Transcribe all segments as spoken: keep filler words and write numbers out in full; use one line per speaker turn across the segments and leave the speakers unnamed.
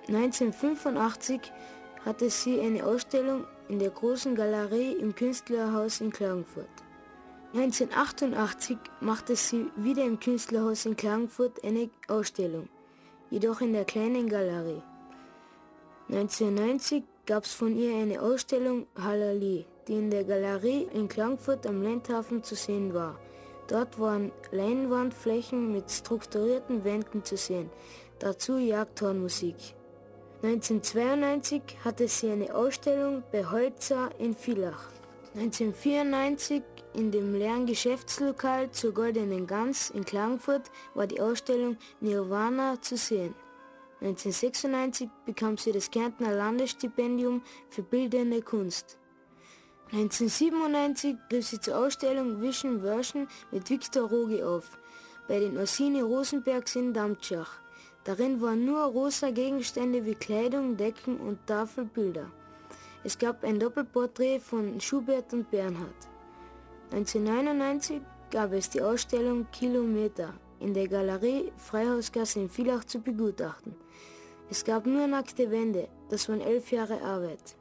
neunzehnhundertfünfundachtzig hatte sie eine Ausstellung in der Großen Galerie im Künstlerhaus in Klagenfurt. neunzehnhundertachtundachtzig machte sie wieder im Künstlerhaus in Klagenfurt eine Ausstellung, jedoch in der kleinen Galerie. neunzehnhundertneunzig gab es von ihr eine Ausstellung Hallali, die in der Galerie in Klagenfurt am Lendhafen zu sehen war. Dort waren Leinwandflächen mit strukturierten Wänden zu sehen, dazu Jagdhornmusik. neunzehnhundertzweiundneunzig hatte sie eine Ausstellung bei Holzer in Villach. neunzehnhundertvierundneunzig in dem leeren Geschäftslokal zur Goldenen Gans in Klagenfurt war die Ausstellung Nirvana zu sehen. neunzehnhundertsechsundneunzig bekam sie das Kärntner Landesstipendium für Bildende Kunst. neunzehnhundertsiebenundneunzig rief sie zur Ausstellung Vision Version mit Viktor Rogi auf, bei den Orsini Rosenbergs in Damtschach. Darin waren nur rosa Gegenstände wie Kleidung, Decken und Tafelbilder. Es gab ein Doppelporträt von Schubert und Bernhard. neunzehnhundertneunundneunzig gab es die Ausstellung Kilometer in der Galerie Freihausgasse in Villach zu begutachten. Es gab nur nackte Wände, das waren elf Jahre Arbeit.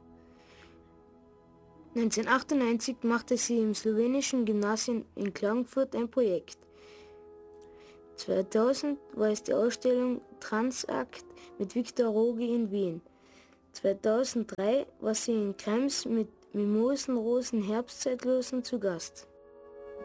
neunzehnhundertachtundneunzig machte sie im slowenischen Gymnasium in Klagenfurt ein Projekt. zweitausend war es die Ausstellung Transakt mit Viktor Rogi in Wien. zweitausenddrei war sie in Krems mit Mimosenrosen Herbstzeitlosen zu Gast.